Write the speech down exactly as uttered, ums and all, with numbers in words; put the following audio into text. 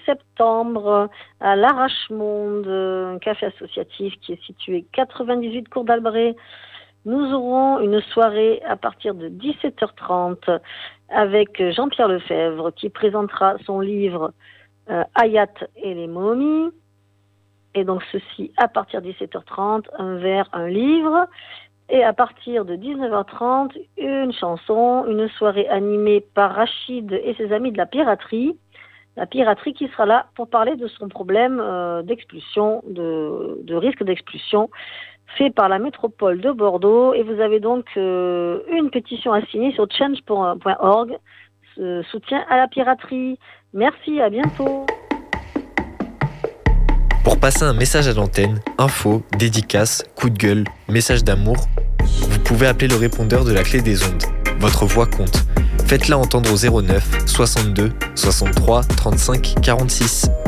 septembre à l'Arrache-Monde, un café associatif qui est situé quatre-vingt-dix-huit cours d'Albret. Nous aurons une soirée à partir de dix-sept heures trente avec Jean-Pierre Lefebvre qui présentera son livre euh, Hayat et les momies. Et donc ceci à partir de dix-sept heures trente, un verre, un livre. Et à partir de dix-neuf heures trente, une chanson, une soirée animée par Rachid et ses amis de la piraterie. La piraterie qui sera là pour parler de son problème euh, d'expulsion, de, de risque d'expulsion fait par la métropole de Bordeaux. Et vous avez donc euh, une pétition à signer sur change point org, ce soutien à la piraterie. Merci, à bientôt. Pour passer un message à l'antenne, info, dédicace, coup de gueule, message d'amour, vous pouvez appeler le répondeur de la clé des ondes. Votre voix compte. Faites-la entendre au zéro neuf soixante-deux soixante-trois trente-cinq quarante-six.